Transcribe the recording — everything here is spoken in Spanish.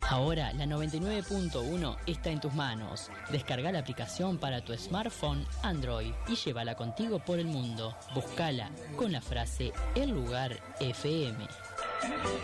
Ahora la 99.1 está en tus manos. Descarga la aplicación para tu smartphone Android y llévala contigo por el mundo. Búscala con la frase El Lugar FM.